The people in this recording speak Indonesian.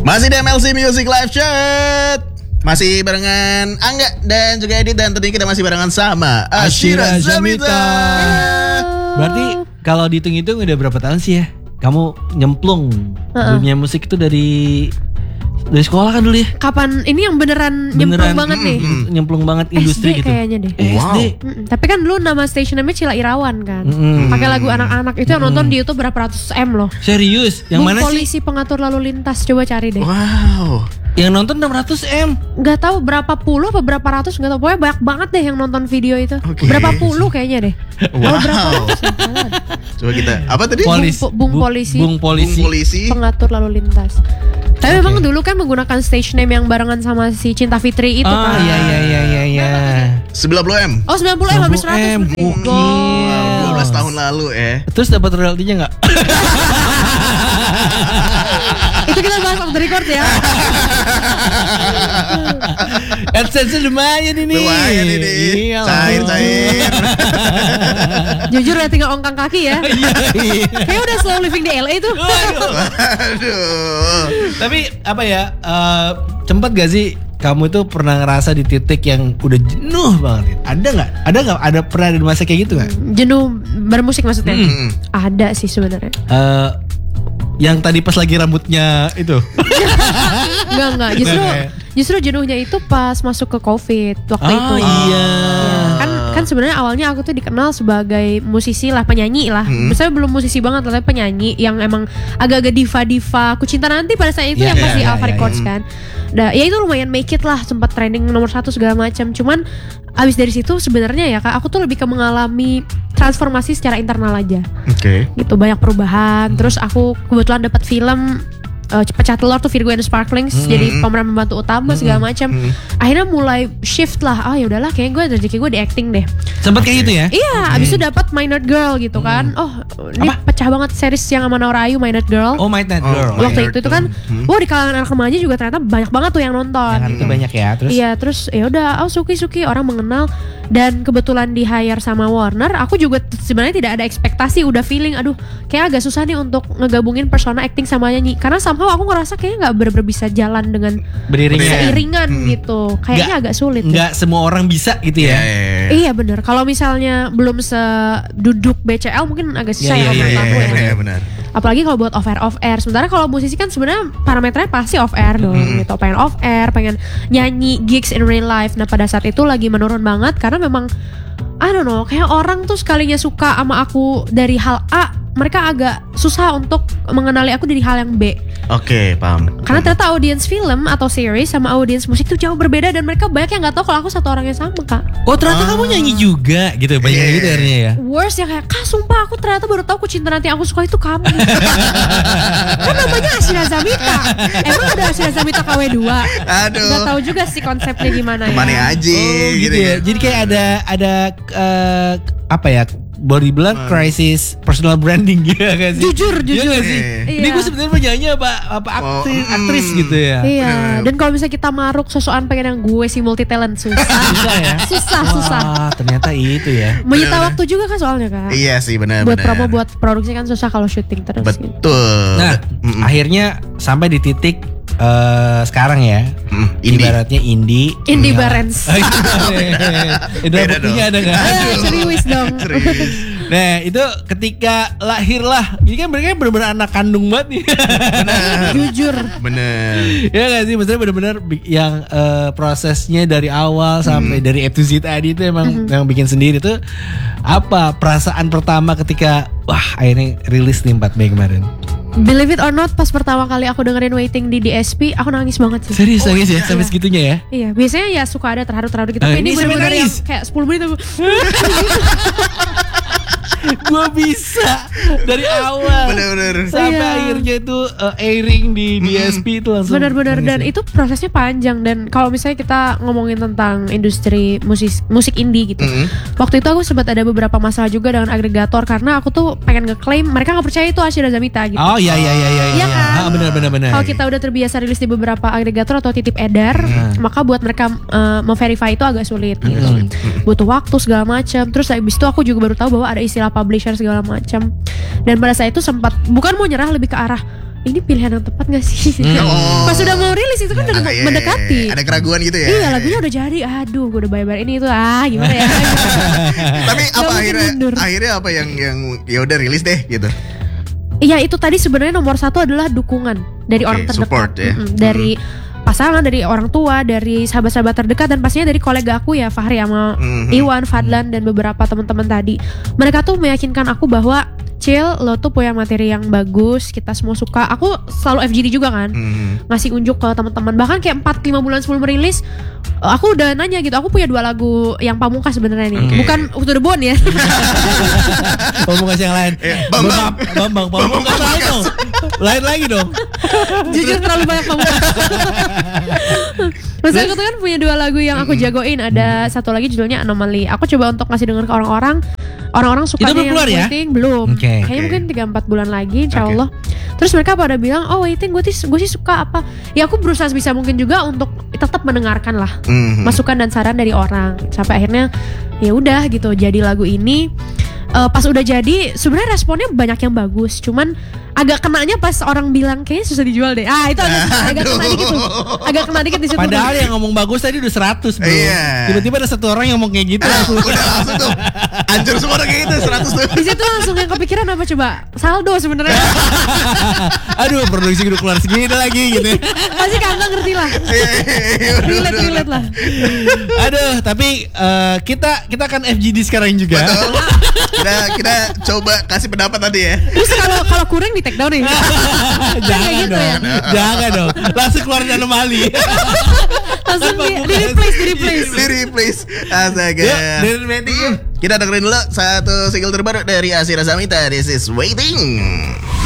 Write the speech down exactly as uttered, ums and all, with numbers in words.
Masih di M L C Music Live Chat. Masih barengan Angga dan juga Edit. Dan tentunya kita masih barengan sama Ashira Zamita. Berarti kalau dihitung-hitung udah berapa tahun sih ya kamu nyemplung uh-uh. dunia musik itu dari dari sekolah kan dulu ya? Kapan ini yang beneran, beneran nyemplung banget mm, nih? Mm, nyemplung banget industri S D gitu. kayaknya deh. Wow. S D. Mm-mm. Tapi kan dulu nama station namanya Cila Irawan kan. Mm-mm. Pakai lagu anak-anak itu yang nonton di YouTube berapa ratus M loh. Serius? Yang Bung mana polisi sih? pengatur lalu lintas, coba cari deh. Wow. Yang nonton enam ratus M. Gak tahu berapa puluh apa berapa ratus, gak tahu. Pokoknya banyak banget deh yang nonton video itu. Okay. Berapa puluh kayaknya deh. Wow. Oh, berapa ratus? Coba kita apa tadi? Polis. Bung, bung polisi. Bung polisi. Bung polisi. Pengatur lalu lintas. Tapi okay. memang dulu kan menggunakan stage name yang barengan sama si Cinta Fitri itu oh, kan. iya iya iya iya iya. sembilan puluh M. Oh sembilan puluh M habis seratus. Gokil. dua belas tahun lalu eh. Terus dapat royaltinya enggak? Itu kita bahas off the record ya. AdSense lumayan ini. Lumayan ini. Iya, cair cair. Jujur ya tinggal ongkang kaki ya. Kayak udah slow living di L A tuh. Aduh. Tapi apa ya? Uh, Cepet gak sih kamu tuh pernah ngerasa di titik yang udah jenuh banget? Ada nggak? Ada nggak? Ada pernah di masa kayak gitu nggak? Jenuh bermusik maksudnya? Hmm. Ada sih sebenarnya. Uh, yang tadi pas lagi rambutnya itu? Enggak enggak. Justru justru jenuhnya itu pas masuk ke COVID waktu oh, itu. Iya. Kan kan sebenarnya awalnya aku tuh dikenal sebagai musisi lah, penyanyi lah. Hmm. Misalnya belum musisi banget, tapi penyanyi yang emang agak-agak diva-diva. Ku Cinta Nanti pada saat itu yeah, yang pas yeah, di Alpha yeah, Records yeah. kan. Nah, ya itu lumayan make it lah, sempat trending nomor satu segala macam. Cuman abis dari situ sebenarnya ya kak, aku tuh lebih ke mengalami transformasi secara internal aja. Oke. Okay. Gitu banyak perubahan. Hmm. Terus aku kebetulan dapat film uh, Pecah Telur tuh Virgo and Sparklings, hmm. jadi pemeran pembantu utama segala macam. Hmm. Akhirnya mulai shift lah. Ah oh, ya udahlah, kayaknya gue rezeki gue di acting deh. Sempat kayak gitu ya? Iya, hmm. abis itu dapat My Nerd Girl gitu kan. Hmm. Oh, ini apa? Pecah banget series yang sama Naura Ayu, My Nerd Girl. Oh, My Nerd Girl. Oh, waktu itu itu kan, hmm. wah di kalangan anak remaja juga ternyata banyak banget tuh yang nonton. Yang gitu. Banyak ya. Terus? Iya, terus ya udah, oh suki-suki orang mengenal. Dan kebetulan di hire sama Warner, aku juga sebenarnya tidak ada ekspektasi, udah feeling, aduh, kayak agak susah nih untuk ngegabungin persona acting sama nyanyi. Karena somehow aku ngerasa kayaknya nggak bener-bener bisa jalan dengan beriringan, seiringan hmm. gitu. Kayaknya agak sulit. Nggak ya. Semua orang bisa gitu ya. Yeah, yeah, yeah. Iya bener. Kalau misalnya belum seduduk B C L mungkin agak susah yeah, ya menurut yeah, aku yeah, ya. Yeah, benar. Apalagi kalau buat off air off air. Sementara kalau musisi kan sebenarnya parameternya pasti off air dong. Mm-hmm. Gitu. Pengen off air, pengen nyanyi gigs in real life. Nah pada saat itu lagi menurun banget karena memang I don't know, kayak orang tuh sekalinya suka sama aku dari hal A, mereka agak susah untuk mengenali aku dari hal yang B. Oke, okay, paham. Karena ternyata audiens film atau series sama audiens musik tuh jauh berbeda dan mereka banyak yang nggak tahu kalau aku satu orang yang sama kak. Oh ternyata ah. kamu nyanyi juga gitu, banyak yeah. gitu akhirnya ya. Worst ya kayak, kak sumpah aku ternyata baru tahu Ku Cinta Nanti aku suka itu kamu. Kan namanya Ashira Zamita. Emang ada Ashira Zamita K W dua? Aduh. Gak tahu juga sih konsepnya gimana ya. Kemana aja oh, gitu ya. Jadi kayak ada ada uh, apa ya? Boleh dibilang hmm. crisis personal branding gitu kan sih. Jujur, jujur ya, sih. Iya. Ini gue sebenarnya penyanyi apa apa aktris, oh, aktris mm. gitu ya. Iya. Dan kalau misalnya kita maruk sosokan pengen yang gue si multi talent susah. Susah ya. Susah, Wah, susah. Ternyata itu ya. Menyita waktu juga kan soalnya kan. Iya sih benar. Buat promo, buat produksi kan susah kalau syuting terus. Betul. Gitu. Nah, mm-mm. akhirnya sampai di titik Uh, sekarang ya, mm, indie. Ibaratnya indie, indie ya. Barens. Itu buktinya ada nggak? Serius dong. Nah itu ketika lahirlah, ini kan mereka benar-benar anak kandung banget nih. Bener. Jujur. Bener. Ya nggak sih, maksudnya benar-benar yang uh, prosesnya dari awal sampai hmm. dari A to Z tadi itu emang mm-hmm. yang bikin sendiri tuh apa perasaan pertama ketika wah akhirnya rilis nih empat Mei kemarin? Believe it or not, pas pertama kali aku dengerin Waiting di D S P, aku nangis banget sih. Serius oh, nangis ya? Sampai segitunya ya? Iya, biasanya ya suka ada terharu-terharu gitu. Tapi nah, ini bener-bener yang kayak sepuluh menit aku. Gue bisa dari awal bener-bener sampai iya. akhirnya itu uh, airing di D S P itu langsung bener-bener dan itu prosesnya panjang. Dan kalau misalnya kita ngomongin tentang industri musik musik indie gitu, mm-hmm. waktu itu aku sempat ada beberapa masalah juga dengan agregator karena aku tuh pengen ngeklaim mereka nggak percaya itu Ashira Zamita gitu. Oh iya iya iya iya. Iya kan? Ah, benar-benar benar. Kalau kita udah terbiasa rilis di beberapa agregator atau titip edar, mm. maka buat mereka uh, memverify itu agak sulit gitu. Mm-hmm. Butuh waktu segala macam. Terus habis itu aku juga baru tahu bahwa ada istilah publisher segala macam. Dan pada saat itu sempat bukan mau nyerah, lebih ke arah ini pilihan yang tepat gak sih? Oh. Pas udah mau rilis itu kan udah Ah, iya, mendekati. ada keraguan gitu ya. Iya, lagunya udah jadi. Aduh, gue udah bayar-bayar ini itu ah gimana ya? Tapi Gak apa mungkin akhirnya mundur. akhirnya apa yang yang ya udah rilis deh gitu. Iya, itu tadi sebenarnya nomor satu adalah dukungan dari Oke, orang terdekat, support ya. Mm-mm, dari pasangan, dari orang tua, dari sahabat-sahabat terdekat, dan pastinya dari kolega aku ya Fahri sama Mhm. Iwan, Fadlan dan beberapa teman-teman tadi. Mereka tuh meyakinkan aku bahwa Cil, lo tuh punya materi yang bagus, kita semua suka. Aku selalu F G D juga kan, Mhm. ngasih unjuk ke teman-teman. Bahkan kayak empat lima bulan sebelum merilis, aku udah nanya gitu. Aku punya dua lagu yang pamungkas sebenarnya nih, Oke. bukan To The Bone ya. Pamungkas yang lain. Iya, Bambang. Bambang, Pamungkas lain dong. Lain lagi dong. Jujur terlalu banyak pamungkas. Maksudnya aku tuh kan punya dua lagu yang aku jagoin. Ada satu lagi judulnya Anomaly. Aku coba untuk ngasih denger ke orang-orang. Orang-orang sukanya belum yang keluar ya? Waiting belum. Oke. Kayaknya Oke. mungkin tiga empat bulan lagi insya Oke. Allah. Terus mereka pada bilang, oh Waiting gue sih, gue sih suka apa. Ya aku berusaha sebisa mungkin juga untuk tetap mendengarkan lah Mhm. masukan dan saran dari orang. Sampai akhirnya ya udah gitu jadi lagu ini. Eh, pas udah jadi sebenarnya responnya banyak yang bagus, cuman agak kenanya pas orang bilang kayaknya susah dijual deh. Ah itu agak, agak kena dikit tuh, agak kena dikit di situ. Padahal yang ngomong bagus tadi udah seratus bro. Iya. Tiba-tiba ada satu orang yang ngomong kayak gitu langsung. Udah langsung tuh hancur semua udah kayak gitu seratus tuh. Di situ langsung yang kepikiran apa coba? Saldo sebenarnya. Aduh produksi udah keluar segini lagi gitu. Pasti kagak ngerti lah. Iya, iya, iya, udah, Relate udah, relate udah. lah. Aduh tapi eh, kita kita kan F G D sekarang juga. Betul. Kita kita coba kasih pendapat tadi ya. Terus kalau kalau kurang di take down nih. Jangan gitu dong. ya? Jangan dong. Langsung keluar dari anomali. Langsung di, di replace di replace. Di replace. Astaga. Yuk, dari rating yuk. Kita dengerin dulu satu single terbaru dari Ashira Samita. This is Waiting.